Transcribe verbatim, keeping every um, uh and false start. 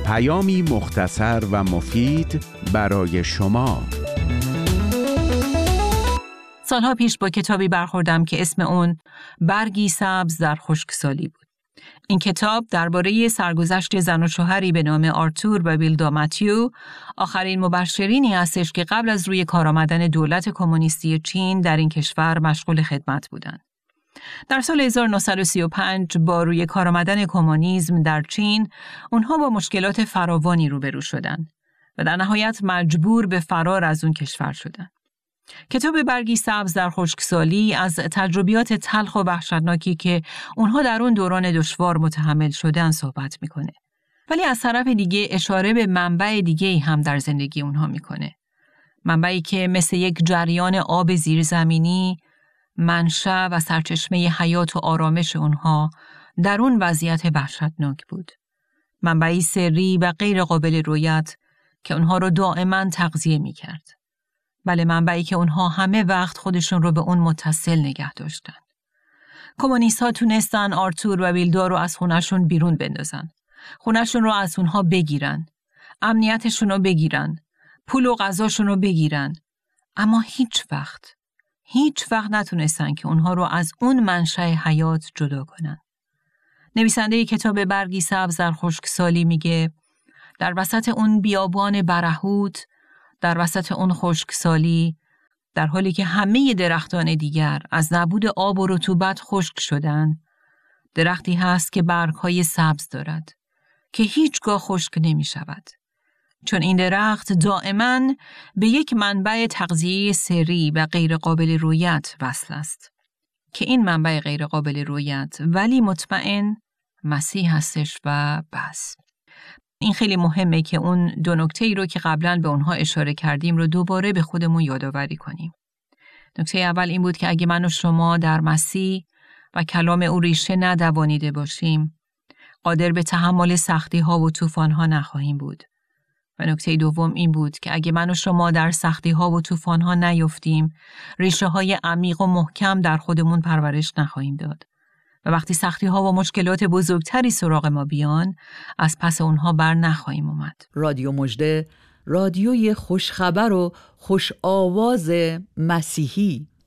پیامی مختصر و مفید برای شما. سالها پیش با کتابی برخوردم که اسم اون برگی سبز در خشکسالی بود. این کتاب درباره سرگذشت زن و شوهری به نام آرتور و ویلدا متیو، آخرین مبشرینی هستش که قبل از روی کار آمدن دولت کمونیستی چین در این کشور مشغول خدمت بودند. در سال هزار و نهصد و سی و پنج با روی کار آمدن کمونیسم در چین، اونها با مشکلات فراوانی روبرو شدند و در نهایت مجبور به فرار از اون کشور شدند. کتاب برگی سبز در خشکسالی از تجربیات تلخ و وحشتناکی که اونها در اون دوران دشوار متحمل شدن صحبت میکنه. ولی از طرف دیگه اشاره به منبع دیگه هم در زندگی اونها میکنه. منبعی که مثل یک جریان آب زیرزمینی، منشأ و سرچشمه حیات و آرامش اونها در اون وضعیت وحشتناک بود. منبعی سری و غیر قابل رؤیت که اونها رو دائما تغذیه میکرد. بله، منبعی که اونها همه وقت خودشون رو به اون متصل نگه داشتن. کمونیست ها تونستن آرتور و ویلدا رو از خونشون بیرون بندازن. خونشون رو از اونها بگیرن. امنیتشون رو بگیرن. پول و غذاشون رو بگیرن. اما هیچ وقت، هیچ وقت نتونستن که اونها رو از اون منشأ حیات جدا کنن. نویسنده کتاب برگی سبز در خشکسالی میگه در وسط اون بیابان برهوت، در وسط اون خشکسالی، در حالی که همه درختان دیگر از نبود آب و رطوبت خشک شدن، درختی هست که برگ‌های سبز دارد که هیچگاه خشک نمی شود. چون این درخت دائما به یک منبع تغذیه سری و غیر قابل رؤیت وصل است که این منبع غیر قابل رؤیت ولی مطمئن مسیح هستش و بس. این خیلی مهمه که اون دو نکته‌ای رو که قبلا به اونها اشاره کردیم رو دوباره به خودمون یادآوری کنیم. نکته اول این بود که اگه من و شما در مسیح و کلام او ریشه ندوانیده باشیم، قادر به تحمل سختی‌ها و طوفان‌ها نخواهیم بود. و نکته دوم این بود که اگه من و شما در سختی‌ها و طوفان‌ها نیفتیم، ریشه‌های عمیق و محکم در خودمون پرورش نخواهیم داد. و وقتی سختی‌ها و مشکلات بزرگتری سراغ ما بیان، از پس اونها بر نخواهیم اومد. رادیو مژده، رادیوی خوشخبر و خوش آواز مسیحی.